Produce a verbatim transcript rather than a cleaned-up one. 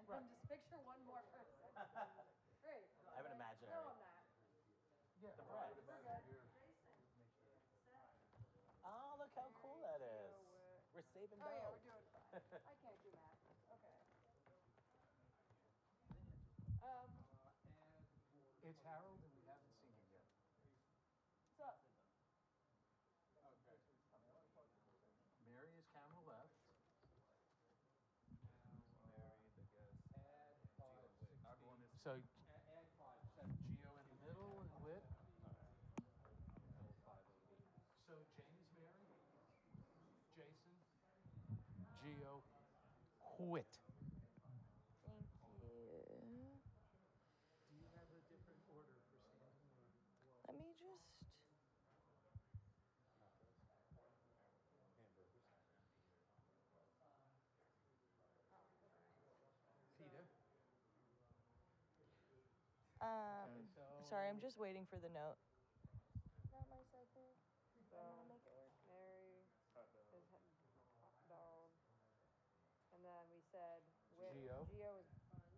And just picture one more person. Great. I have an imaginary. No, I'm not. Yeah. The bread. We're good. Oh, look how cool that is. So, uh, We're saving dough. Oh, yeah, we're doing fine. I can't do math. Okay. Um, It's Harold, and we haven't seen him yet. what's up? Okay. Mary is camera left. Mary, the guest. Add five, sixteen. Everyone is. So, add five, seven. Geo in the middle and Whit. five eighty. So, Jane is Mary. Jason. Geo. Whit. Thank you. Do you have a different order for standing or? Let me just. Hamburgers. Peter. Um, Okay, so- sorry, I'm just waiting for the note.